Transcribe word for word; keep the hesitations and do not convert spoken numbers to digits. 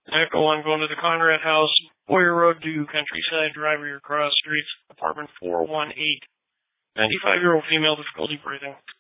Echo one, going to the Conrad House, Boyer Road to Countryside, driveway across streets, apartment four one eight. ninety-five-year-old female, difficulty breathing.